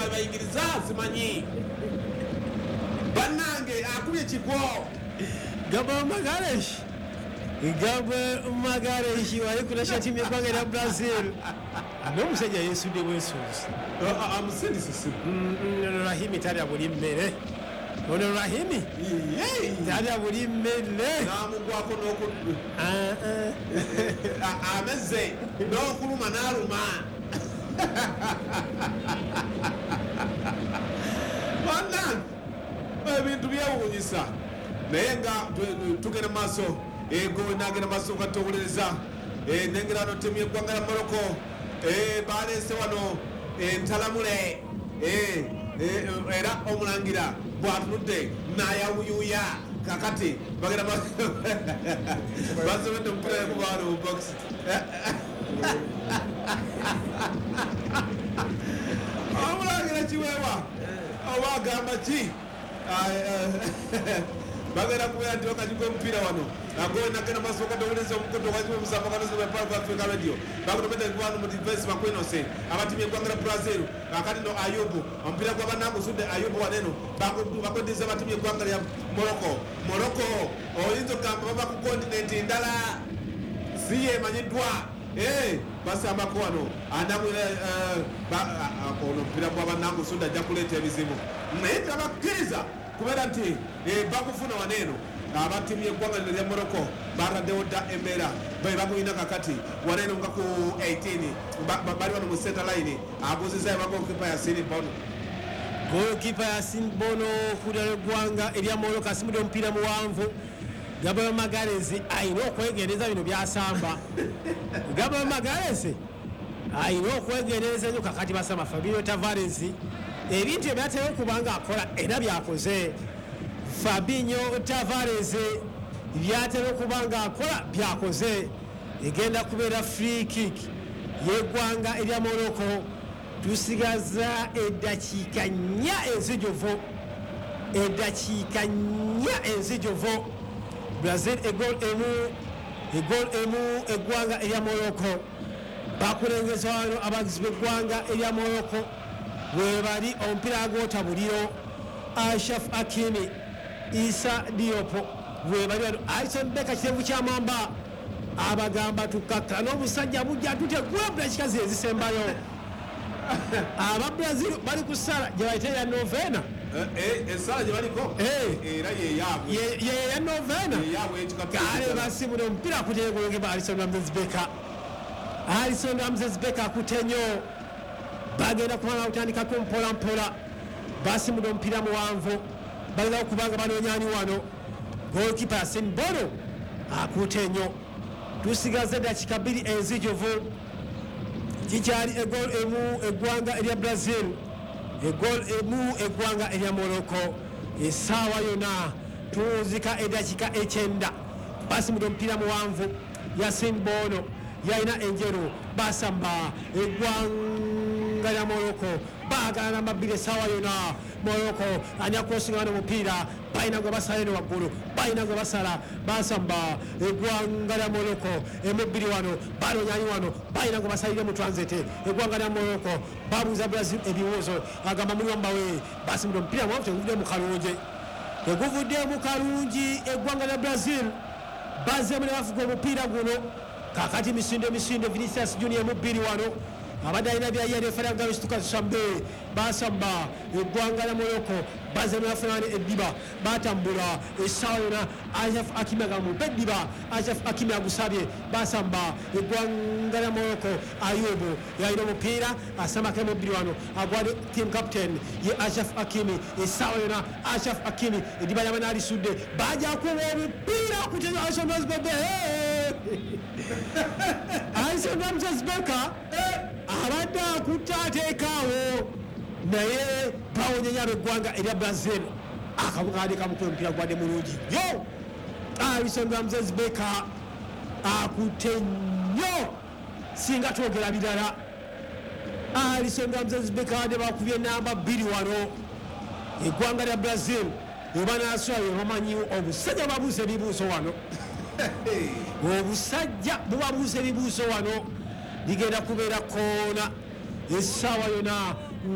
bayingiriza simanyi bannange akubye kigwo Gaba Magareshi wali kunasha timu yeggwanga erya Brazil n'omusajja yeesudde bwesuuzi amusindisisi Rahimi talya buli mmere ono Rahimi talya buli mmere namugwako ameze n'okuluma n'aluma bannange ebintu byewuunyisa naye nga tugenda maaso ego nagenda maaso katowuliriza nengera no timu yeggwanga lya Morocco baleese wano ntalamule era omulangira bwatunudde nayawuyuya kakati bagenda basobedde omupira kubaana mu box omulangira kiweewa oba agamba ki bagenda kubeera nti wakajigwa omupiira wano agowe nagenda maaso katowuliriza omukoto wakiwa omusamba kanosebapaafrika radio bakutomedekubano mu defense bakwinose abatimu yeggwanga lya Brazil akati no Ayubu omupiira gwa bannange osudde Ayubu waneno bakweddiza abatimu yeggwanga lya Morocco oyinza okugamba baba ku kontinenti ndala si yemanyiddwa basambako wano ono omupiira gwa bannange osudde ajja kuleeta ebizibu naye tebakkiriza kubeera nti bakufuna waneeno abatimu yeggwanga lya Morocco baraddewo dda embeera baguyina kakati waneeno nga ku 18 bali wano mu center line abuuzizayo bagokipa Yasin Bono gokipa Yasin Bono kudala eggwanga erya Morocco asimudde omupiira muwanvu Gabriel Magalhaes ayina okwegendereza bino byasamba Gabriel Magalhaes ayina okwegendereza nnyo kakati basama Fabio Tavares ebintu ebyatera okubanga akola era byakoze Fabinho Tavares byatera okubanga akola byakoze egenda kubeera free kick yeggwanga erya Morocco tusigaza eddakiika 4 enzijovo Brazil egol emu eggwanga erya Morocco bakulengeza wano abagizi b'eggwanga erya Morocco webali omupiira agwotabuliro Ashraf Hakimi Issa Diop webali wano Alisson Becker kirevu kyamamba abagamba tukakka n'omusajja bujja tutegula bulakikazi ezisembayo aba Brazil bali ku ssala gye bayita ya novena esala gye baliko era yeyaabwe ya novena kale basimula omupiira akutegologeba Alisson Ramses Becker akute nnyo bagenda kumala kutandikako mpolampola basimudde omupiira muwanvu balina okubanga banoonyani wano gokipa Yasin Bono akute nnyo tusigaze eddakiika 2 enzijovu kikyali egol emu eggwanga erya Brazil egol emu eggwanga erya Morocco essaawa yonna tuwunzika eddakiika 9 basimudde omupiira muwanvu Yasin Bono yalina enjeru basamba eggwanga lya Morocco baagala namba 2 essaawa yonna Morocco anya kusinga wano omupiira balina gwe basala eno waggulu balina gwe basala basamba eggwanga lya Morocco emu 2 wano banoonyanyi wano balina gwe basalire mu transit eggwanga lya Morocco babuuza Brazil ebibuuzo agamba muliwambawe basimudde omupiira mwavu teguvudde mu kalungi eggwanga lya Brazil bazzeemu ne bafuga omupiira guno kakati misinde Vinicius Junior mu 2 wano abadde alina byayali efaranga bisituka sambe basamba eggwanga lya Morocco bazze nebafunane eddiba batambula essaawa yonna Ashraf Hakimi agamupe eddiba Ashraf Hakimi agusabye basamba eggwanga lya Morocco Ayubu yalina omupiira asambako mu 2 wano agwadde team captain ye Ashraf Hakimi essaawa yonna Ashraf Hakimi eddiba lyaba nalisudde bajja kuba omupiira kuteza Alisson Ramses Becker abadde akutta ateekaawo naye bawonyenya ab'eggwanga erya Brazil akabugaade kamukwe omupiira gwadde mulungi nnyo Alisson Ramses Becker akutte nnyo singa twogera birala Alisson Ramses Becker abadde bakubye namba 2 wano eggwanga lya Brazil oba naswayo bamanyiwo obusajja babuuse ebibuuso wano obusajja bubabuuse ebibuuso wano ligenda kubeera koona essaawa yonna